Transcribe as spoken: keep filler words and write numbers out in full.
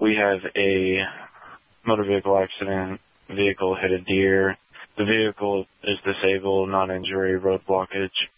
we have a motor vehicle accident. Vehicle hit a deer. The vehicle is disabled, non-injury, road blockage.